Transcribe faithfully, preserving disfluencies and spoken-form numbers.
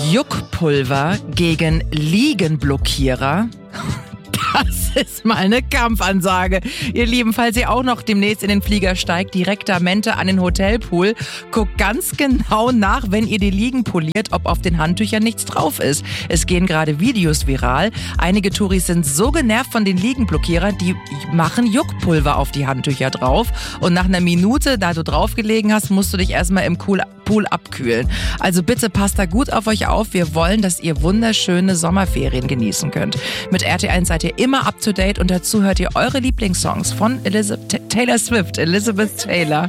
Juckpulver gegen Liegenblockierer. Das ist mal eine Kampfansage. Ihr Lieben, falls ihr auch noch demnächst in den Flieger steigt, direktamente an den Hotelpool, guckt ganz genau nach, wenn ihr die Liegen poliert, ob auf den Handtüchern nichts drauf ist. Es gehen gerade Videos viral. Einige Touris sind so genervt von den Liegenblockierern, die machen Juckpulver auf die Handtücher drauf. Und nach einer Minute, da du drauf gelegen hast, musst du dich erstmal im Pool abkühlen. Also bitte passt da gut auf euch auf. Wir wollen, dass ihr wunderschöne Sommerferien genießen könnt. Mit R T eins seid ihr immer up to date und dazu hört ihr eure Lieblingssongs von Elizabeth Taylor Swift, Elizabeth Taylor.